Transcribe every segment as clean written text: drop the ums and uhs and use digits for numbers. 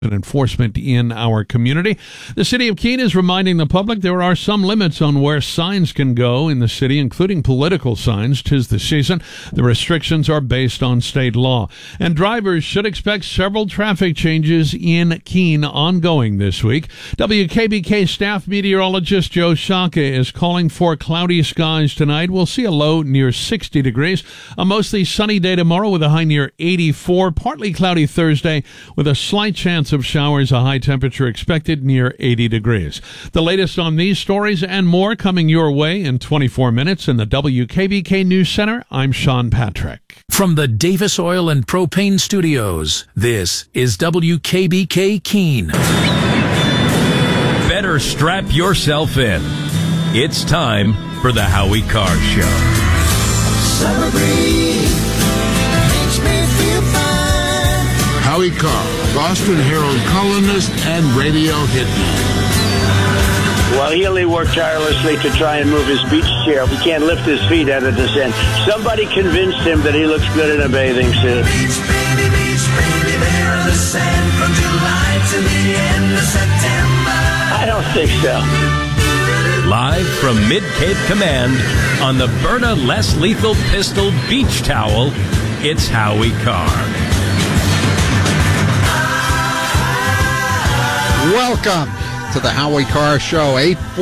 and enforcement in our community. The City of Keene is reminding the public there are some limits on where signs can go in the city, including political signs. 'Tis the season. The restrictions are based on state law. And drivers should expect several traffic changes in Keene ongoing this week. WKBK staff meteorologist Joe Shaka is calling for cloudy skies tonight. We'll see a low near 60 degrees. A mostly sunny day tomorrow with a high near 84. Partly cloudy Thursday with a slight chance of showers, a high temperature expected near 80 degrees. The latest on these stories and more coming your way in 24 minutes in the WKBK News Center. I'm Sean Patrick. From the Davis Oil and Propane Studios, this is WKBK Keene. Better strap yourself in. It's time for the Howie Carr Show. Summer breeze makes me feel fine. Howie Carr, Boston Herald columnist and radio hitman. Well, Healy worked tirelessly to try and move his beach chair. He can't lift his feet out of the sand. Somebody convinced him that he looks good in a bathing suit. Beach, baby, there in the sand from July to the end of September. I don't think so. Live from Mid-Cape Command on the Byrna Less Lethal Pistol Beach Towel, it's Howie Carr. Welcome to the Howie Carr Show.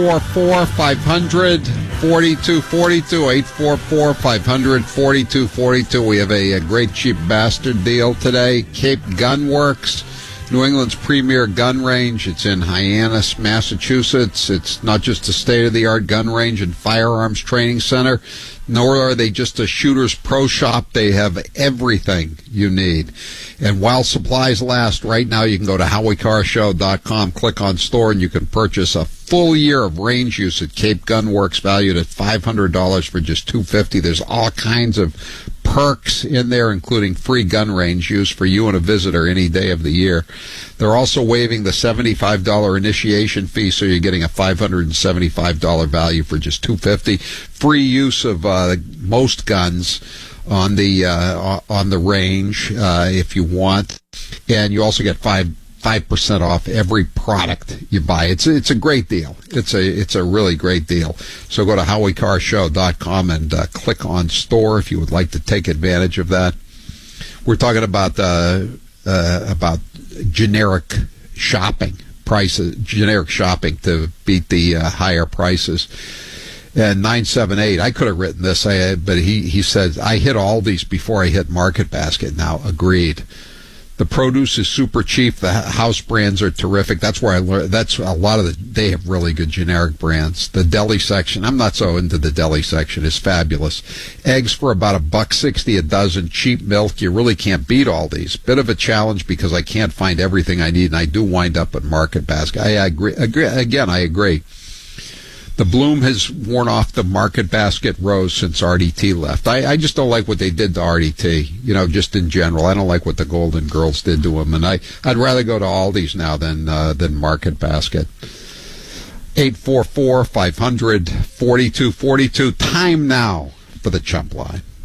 844-500-4242. 844-500-4242. We have a great cheap bastard deal today. Cape Gun Works, New England's premier gun range. It's in Hyannis, Massachusetts. It's not just a state-of-the-art gun range and firearms training center, nor are they just a shooter's pro shop. They have everything you need. And while supplies last, right now you can go to HowieCarShow.com, click on store, and you can purchase a full year of range use at Cape Gun Works, valued at $500 for just $250. There's all kinds of perks in there, including free gun range use for you and a visitor any day of the year. They're also waiving the $75 initiation fee, so you're getting a $575 value for just $250. Free use of most guns on the range if you want, and you also get 5% off every product you buy. It's a great deal. It's a really great deal. So go to HowieCarShow.com and click on store if you would like to take advantage of that. We're talking about generic shopping prices, generic shopping to beat the higher prices. And 978, I could have written this, but he said, I hit Aldi's before I hit Market Basket. Now, agreed. The produce is super cheap. The house brands are terrific. That's where I learned. That's a lot of they have really good generic brands. The deli section, I'm not so into the deli section, is fabulous. Eggs for about $1.60 a dozen. Cheap milk. You really can't beat all these. Bit of a challenge because I can't find everything I need, and I do wind up at Market Basket. I agree. Again, I agree. The bloom has worn off the Market Basket rose since RDT left. I just don't like what they did to RDT, just in general. I don't like what the Golden Girls did to them, and I'd rather go to Aldi's now than Market Basket. 844-500-4242. Time now for the Chump Line.